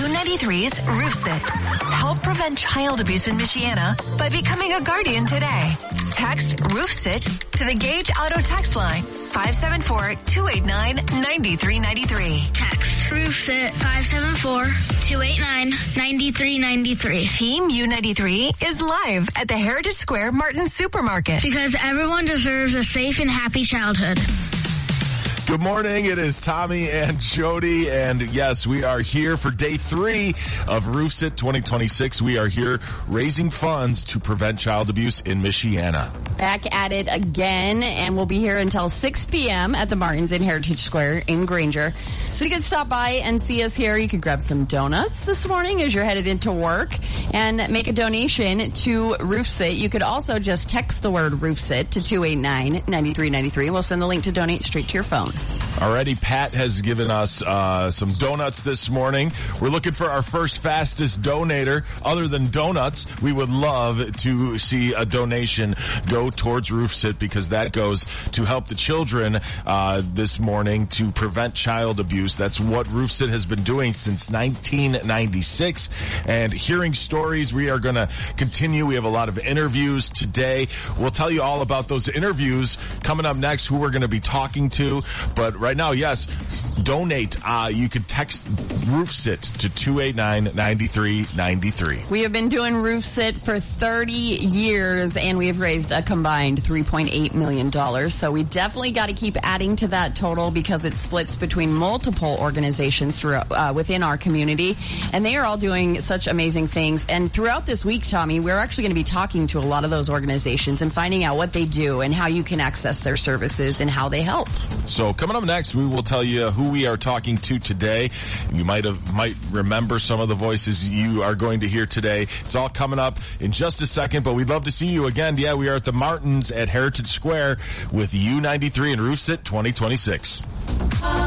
U93's Roof Sit. Help prevent child abuse in Michiana by becoming a guardian today. Text Roof Sit to the Gage Auto text line 574-289-9393. Text Roof Sit 574-289-9393. Team U93 is live at the Heritage Square Martin Supermarket. Because everyone deserves a safe and happy childhood. Good morning. It is Tommy and Jody, and yes, we are here for day 3 of Roof Sit 2026. We are here raising funds to prevent child abuse in Michiana. Back at it again, and we'll be here until 6 p.m. at the Martins in Heritage Square in Granger. So you can stop by and see us here. You could grab some donuts this morning as you're headed into work and make a donation to Roof Sit. You could also just text the word Roof Sit to 289-9393. We'll send the link to donate straight to your phone. Alrighty, Pat has given us some donuts this morning. We're looking for our first fastest donator. Other than donuts, we would love to see a donation go towards Roof Sit because that goes to help the children this morning to prevent child abuse. That's what Roof Sit has been doing since 1996. And hearing stories, we are going to continue. We have a lot of interviews today. We'll tell you all about those interviews coming up next, who we're going to be talking to. But right now, yes, donate. You could text Roof Sit to 289-9393. We have been doing Roof Sit for 30 years, and we have raised a combined $3.8 million. So we definitely got to keep adding to that total because it splits between multiple organizations throughout, within our community, and they are all doing such amazing things. And throughout this week, Tommy, we're actually going to be talking to a lot of those organizations and finding out what they do and how you can access their services and how they help. So coming up next, we will tell you who we are talking to today. You might remember some of the voices you are going to hear today. It's all coming up in just a second, but we'd love to see you again. Yeah, we are at the Martins at Heritage Square with U93 and Roof Sit 2026.